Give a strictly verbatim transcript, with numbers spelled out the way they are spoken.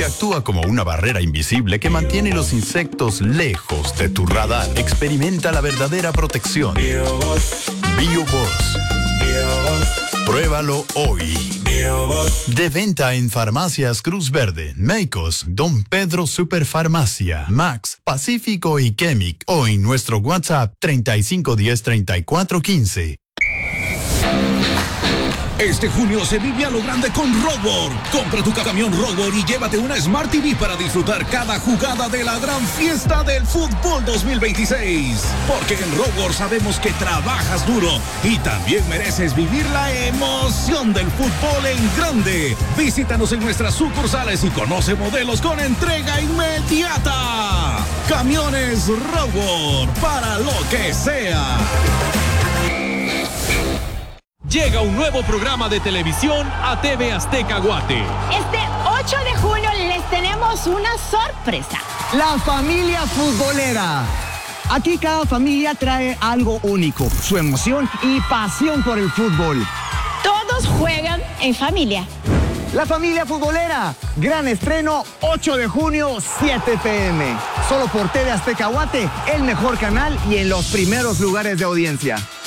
que actúa como una barrera invisible que mantiene los insectos lejos de tu radar. Experimenta la verdadera protección. BioBoss. BioBoss. Pruébalo hoy. De venta en Farmacias Cruz Verde, Meicos, Don Pedro Superfarmacia, Max, Pacífico y Chemic, o en nuestro WhatsApp treinta y cinco diez, treinta y cuatro quince. Este junio se vive a lo grande con Rockworld. Compra tu camión Rockworld y llévate una Smart T V para disfrutar cada jugada de la gran fiesta del fútbol dos mil veintiséis. Porque en Rockworld sabemos que trabajas duro y también mereces vivir la emoción del fútbol en grande. Visítanos en nuestras sucursales y conoce modelos con entrega inmediata. Camiones Rockworld, para lo que sea. Llega un nuevo programa de televisión a T V Azteca Guate. Este ocho de junio les tenemos una sorpresa. La familia futbolera. Aquí cada familia trae algo único, su emoción y pasión por el fútbol. Todos juegan en familia. La familia futbolera. Gran estreno, ocho de junio, siete pe eme. Solo por T V Azteca Guate, el mejor canal y en los primeros lugares de audiencia.